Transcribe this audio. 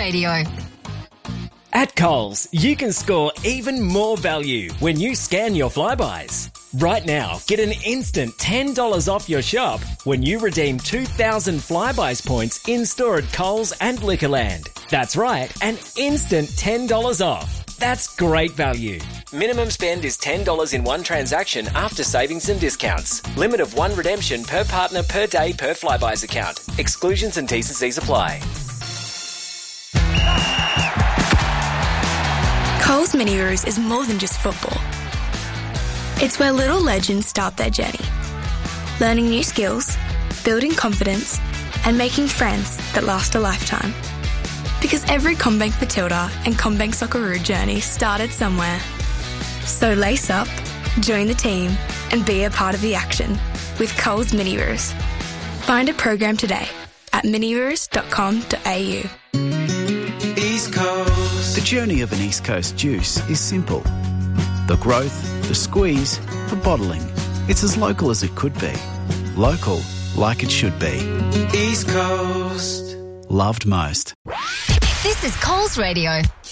Radio. At Coles, you can score even more value when you scan your Flybuys. Right now, get an instant $10 off your shop when you redeem 2,000 Flybuys points in-store at Coles and Liquorland. That's right, an instant $10 off. That's great value. Minimum spend is $10 in one transaction after savings and discounts. Limit of one redemption per partner per day per Flybuys account. Exclusions and T&Cs apply. Coles Mini Roos is more than just football. It's where little legends start their journey. Learning new skills, building confidence, and making friends that last a lifetime. Because every CommBank Matilda and CommBank Socceroo journey started somewhere. So lace up, join the team, and be a part of the action with Coles Mini Roos. Find a program today at miniroos.com.au. East Coast. The journey of an East Coast juice is simple. The growth, the squeeze, the bottling. It's as local as it could be. Local, like it should be. East Coast. Loved most. This is Coles Radio.